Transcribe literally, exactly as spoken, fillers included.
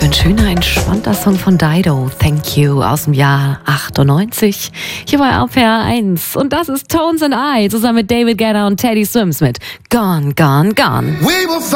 ein schöner, entspannter Song von Dido, Thank You, aus dem Jahr achtundneunzig, hier bei R P R eins. Und das ist Tones and I, zusammen mit David Guetta und Teddy Swims mit Gone, Gone, Gone.